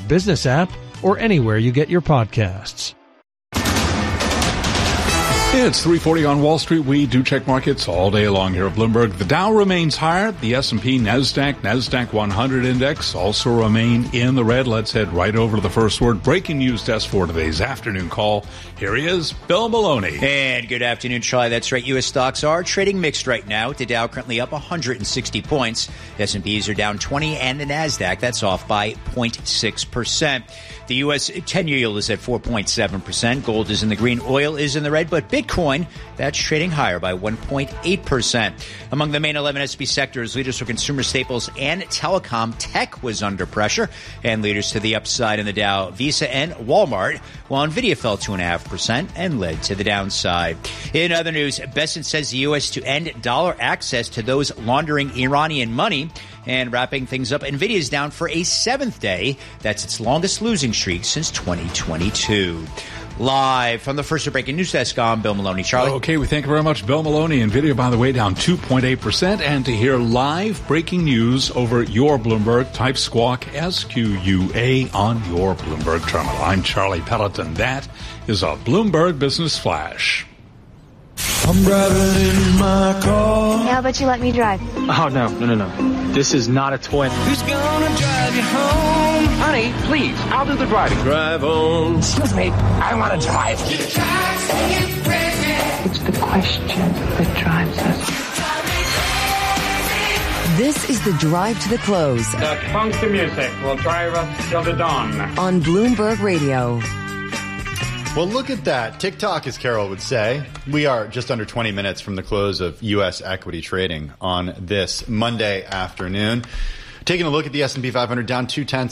Bloomberg Business app or anywhere you get your podcasts. It's 3:40 on Wall Street. We do check markets all day long here at Bloomberg. The Dow remains higher. The S&P, NASDAQ 100 index also remain in the red. Let's head right over to the first word. Breaking news desk for today's afternoon call. Here he is, Bill Maloney. And good afternoon, Charlie. That's right. U.S. stocks are trading mixed right now. The Dow currently up 160 points. The S&Ps are down 20, and the NASDAQ, that's off by 0.6%. The U.S. 10-year yield is at 4.7%. Gold is in the green. Oil is in the red. But Bitcoin, that's trading higher by 1.8%. Among the main 11 S&P sectors, leaders for consumer staples and telecom, tech was under pressure. And leaders to the upside in the Dow, Visa and Walmart, while NVIDIA fell 2.5% and led to the downside. In other news, Bessent says the U.S. to end dollar access to those laundering Iranian money. And wrapping things up, NVIDIA is down for a seventh day. That's its longest losing streak since 2022. Live from the first breaking news desk, I'm Bill Maloney. Charlie? Okay, we thank you very much, Bill Maloney. NVIDIA, by the way, down 2.8%. And to hear live breaking news over your Bloomberg, type Squawk, SQUA, on your Bloomberg terminal. I'm Charlie Pelleton. That is a Bloomberg Business Flash. I'm driving in my car. How about you let me drive? Oh, no. This is not a toy. Who's gonna drive you home? Honey, please, I'll do the driving. Drive on. Excuse me, I want to drive. It's the question that drives us. This is the Drive to the Close. The funky music will drive us till the dawn. On Bloomberg Radio. Well, look at that. TikTok, as Carol would say. We are just under 20 minutes from the close of U.S. equity trading on this Monday afternoon. Taking a look at the S&P 500, down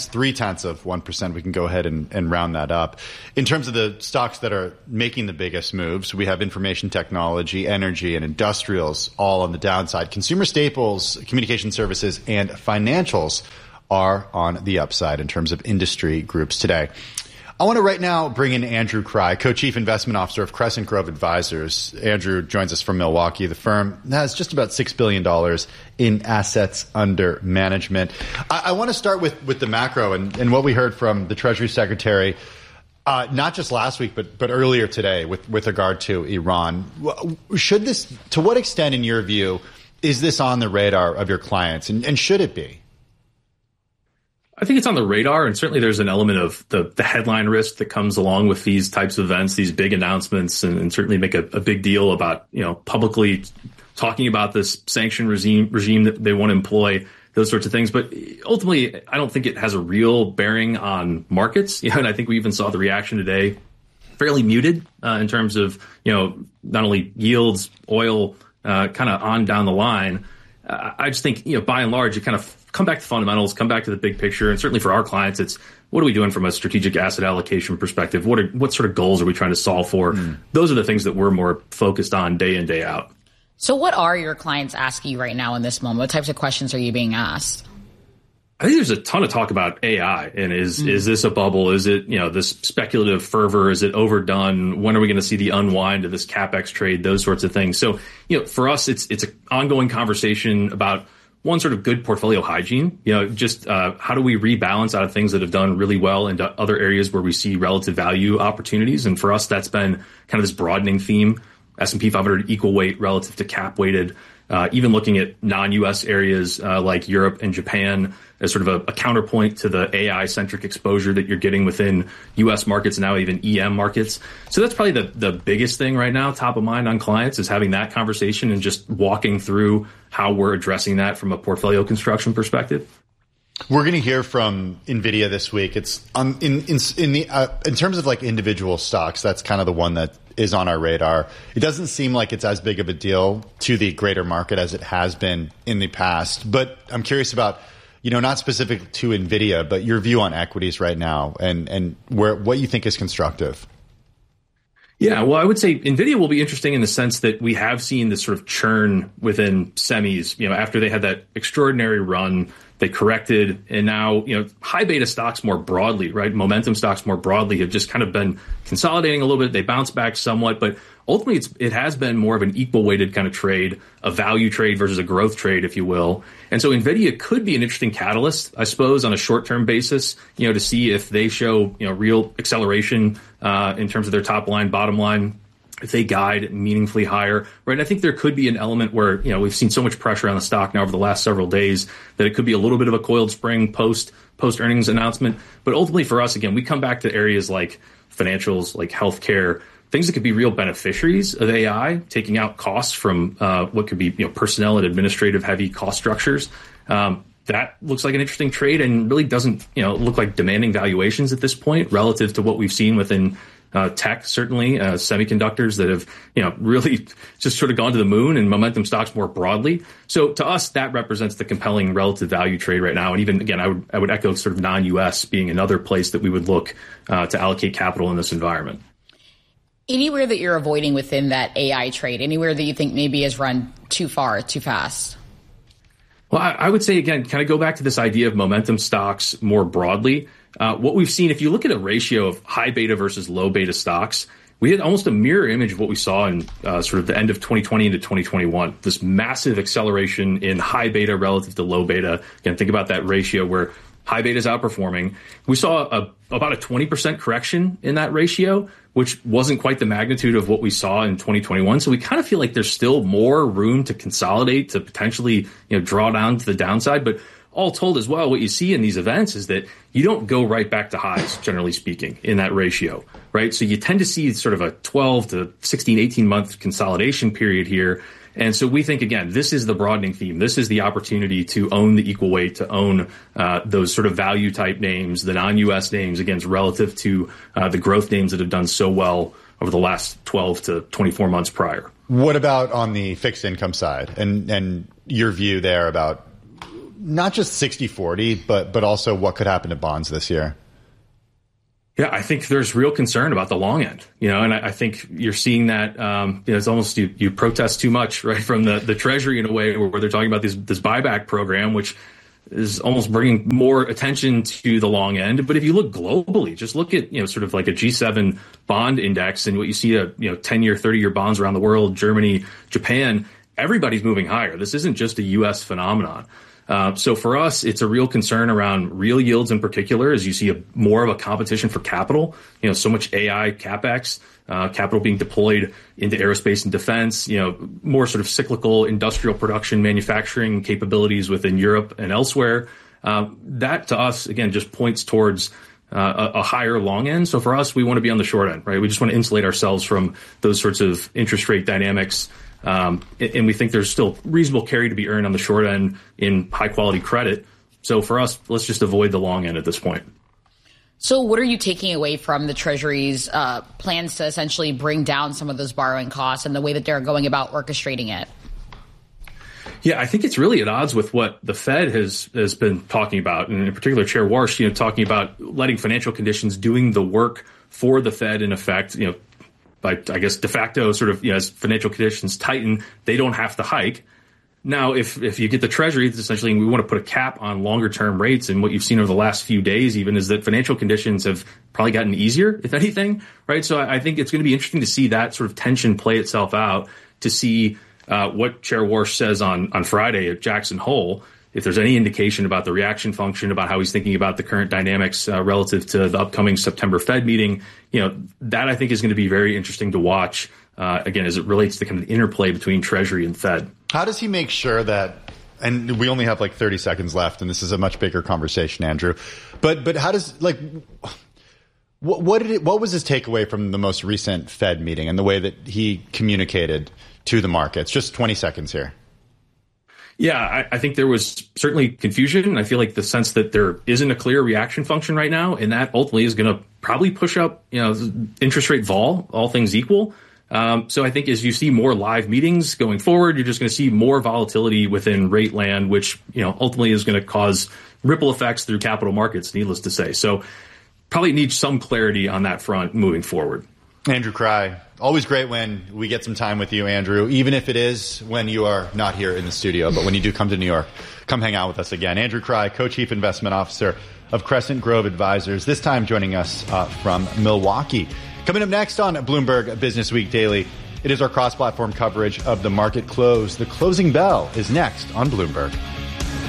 0.3%. We can go ahead and round that up. In terms of the stocks that are making the biggest moves, we have information technology, energy, and industrials all on the downside. Consumer staples, communication services, and financials are on the upside in terms of industry groups today. I want to right now bring in Andrew Krei, Co-Chief Investment Officer of Crescent Grove Advisors. Andrew joins us from Milwaukee. The firm has just about $6 billion in assets under management. I want to start with the macro and what we heard from the Treasury Secretary, not just last week, but earlier today with regard to Iran. To what extent, in your view, is this on the radar of your clients, and should it be? I think it's on the radar, and certainly there's an element of the headline risk that comes along with these types of events, these big announcements, and certainly make a big deal about, publicly talking about this sanction regime that they want to employ, those sorts of things. But ultimately, I don't think it has a real bearing on markets. And I think we even saw the reaction today fairly muted in terms of, not only yields, oil, kind of on down the line. I just think, by and large, you kind of come back to fundamentals, come back to the big picture. And certainly for our clients, it's what are we doing from a strategic asset allocation perspective? What sort of goals are we trying to solve for? Those are the things that we're more focused on day in, day out. So what are your clients asking you right now in this moment? What types of questions are you being asked? I think there's a ton of talk about AI. And is this a bubble? Is it, this speculative fervor? Is it overdone? When are we going to see the unwind of this CapEx trade? Those sorts of things. So, for us, it's an ongoing conversation about one, sort of good portfolio hygiene, how do we rebalance out of things that have done really well into other areas where we see relative value opportunities? And for us, that's been kind of this broadening theme, S&P 500 equal weight relative to cap weighted, even looking at non-U.S. areas like Europe and Japan as sort of a counterpoint to the AI-centric exposure that you're getting within U.S. markets and now even EM markets. So that's probably the biggest thing right now, top of mind on clients, is having that conversation and just walking through how we're addressing that from a portfolio construction perspective. We're going to hear from NVIDIA this week. It's in terms of like individual stocks, that's kind of the one that is on our radar. It doesn't seem like it's as big of a deal to the greater market as it has been in the past. But I'm curious about, not specific to NVIDIA, but your view on equities right now and what you think is constructive. Yeah, well, I would say NVIDIA will be interesting in the sense that we have seen this sort of churn within semis, after they had that extraordinary run. They corrected, and now, high beta stocks more broadly, right? Momentum stocks more broadly have just kind of been consolidating a little bit. They bounced back somewhat, but ultimately it has been more of an equal weighted kind of trade, a value trade versus a growth trade, if you will. And so NVIDIA could be an interesting catalyst, I suppose, on a short-term basis, to see if they show, real acceleration in terms of their top line, bottom line, if they guide meaningfully higher, right? And I think there could be an element where, we've seen so much pressure on the stock now over the last several days that it could be a little bit of a coiled spring post earnings announcement. But ultimately for us, again, we come back to areas like financials, like healthcare, things that could be real beneficiaries of AI, taking out costs from what could be personnel and administrative heavy cost structures. That looks like an interesting trade and really doesn't look like demanding valuations at this point relative to what we've seen within tech, certainly semiconductors that have really just sort of gone to the moon, and momentum stocks more broadly. So to us, that represents the compelling relative value trade right now. And even again, I would echo sort of non-US being another place that we would look to allocate capital in this environment. Anywhere that you're avoiding within that AI trade, anywhere that you think maybe has run too far, too fast? Well, I would say, again, kind of go back to this idea of momentum stocks more broadly. What we've seen, if you look at a ratio of high beta versus low beta stocks, we had almost a mirror image of what we saw in sort of the end of 2020 into 2021, this massive acceleration in high beta relative to low beta. Again, think about that ratio where high beta is outperforming. We saw about a 20% correction in that ratio, which wasn't quite the magnitude of what we saw in 2021. So we kind of feel like there's still more room to consolidate, to potentially draw down to the downside. But all told as well, what you see in these events is that you don't go right back to highs, generally speaking, in that ratio, right? So you tend to see sort of a 12 to 16, 18-month consolidation period here. And so we think, again, this is the broadening theme. This is the opportunity to own the equal weight, to own those sort of value type names, the non-U.S. names, again, relative to the growth names that have done so well over the last 12 to 24 months prior. What about on the fixed income side and your view there about not just 60-40, but also what could happen to bonds this year? Yeah, I think there's real concern about the long end, and I think you're seeing that, it's almost you protest too much, right, from the Treasury in a way where they're talking about this buyback program, which is almost bringing more attention to the long end. But if you look globally, just look at, sort of like a G7 bond index and what you see, 10-year, 30-year bonds around the world, Germany, Japan, everybody's moving higher. This isn't just a U.S. phenomenon. So for us, it's a real concern around real yields in particular, as you see more of a competition for capital. So much AI capex, capital being deployed into aerospace and defense. More sort of cyclical industrial production, manufacturing capabilities within Europe and elsewhere. That to us again just points towards a higher long end. So for us, we want to be on the short end, right? We just want to insulate ourselves from those sorts of interest rate dynamics. And we think there's still reasonable carry to be earned on the short end in high quality credit. So for us, let's just avoid the long end at this point. So what are you taking away from the Treasury's plans to essentially bring down some of those borrowing costs and the way that they're going about orchestrating it? Yeah, I think it's really at odds with what the Fed has been talking about, and in particular Chair Warsh, talking about letting financial conditions doing the work for the Fed in effect, by, I guess, de facto sort of, as financial conditions tighten, they don't have to hike. Now, if you get the Treasury, it's essentially, we want to put a cap on longer term rates. And what you've seen over the last few days even is that financial conditions have probably gotten easier, if anything, right? So I think it's going to be interesting to see that sort of tension play itself out, to see what Chair Warsh says on Friday at Jackson Hole. If there's any indication about the reaction function, about how he's thinking about the current dynamics relative to the upcoming September Fed meeting, that I think is going to be very interesting to watch, again, as it relates to kind of the interplay between Treasury and Fed. How does he make sure that, and we only have like 30 seconds left, and this is a much bigger conversation, Andrew, but how does, what was his takeaway from the most recent Fed meeting and the way that he communicated to the markets? Just 20 seconds here. Yeah, I think there was certainly confusion. I feel like the sense that there isn't a clear reaction function right now, and that ultimately is going to probably push up, interest rate vol, all things equal. So I think as you see more live meetings going forward, you're just going to see more volatility within rate land, which, ultimately is going to cause ripple effects through capital markets, needless to say. So probably need some clarity on that front moving forward. Andrew Krei, always great when we get some time with you, Andrew, even if it is when you are not here in the studio. But when you do come to New York, come hang out with us again. Andrew Krei, Co-Chief Investment Officer of Crescent Grove Advisors, this time joining us from Milwaukee. Coming up next on Bloomberg Business Week Daily, It is our cross-platform coverage of the market close. The closing bell is next on Bloomberg.